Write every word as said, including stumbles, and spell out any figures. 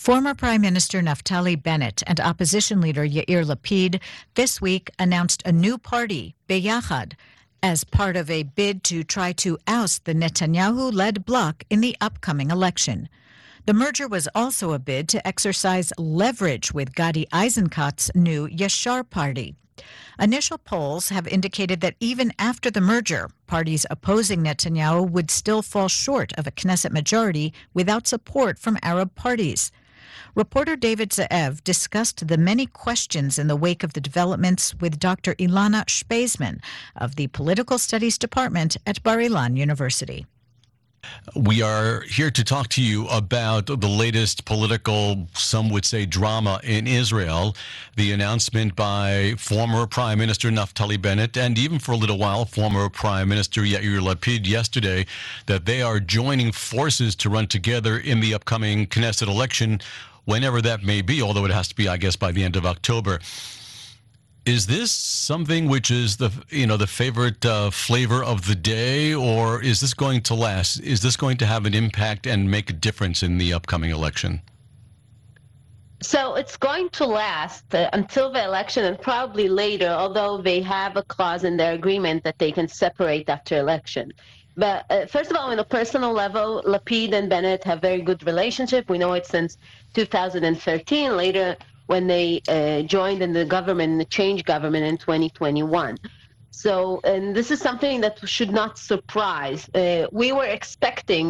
Former Prime Minister Naftali Bennett and opposition leader Yair Lapid this week announced a new party, Beyachad, as part of a bid to try to oust the Netanyahu-led bloc in the upcoming election. The merger was also a bid to exercise leverage with Gadi Eisenkot's new Yashar party. Initial polls have indicated that even after the merger, parties opposing Netanyahu would still fall short of a Knesset majority without support from Arab parties. Reporter David Ze'ev discussed the many questions in the wake of the developments with Doctor Ilana Speisman of the Political Studies Department at Bar-Ilan University. We are here to talk to you about the latest political, some would say, drama in Israel. The announcement by former Prime Minister Naftali Bennett and even for a little while former Prime Minister Yair Lapid yesterday that they are joining forces to run together in the upcoming Knesset election, whenever that may be, although it has to be, I guess, by the end of October. Is this something which is the you know the favorite uh, flavor of the day, or is this going to last? Is this going to have an impact and make a difference in the upcoming election? So it's going to last uh, until the election and probably later, although they have a clause in their agreement that they can separate after election. But uh, first of all, on a personal level, Lapid and Bennett have very good relationship. We know it since two thousand thirteen. Later, when they uh, joined in the government, the change government in twenty twenty-one. So, and this is something that should not surprise. Uh, we were expecting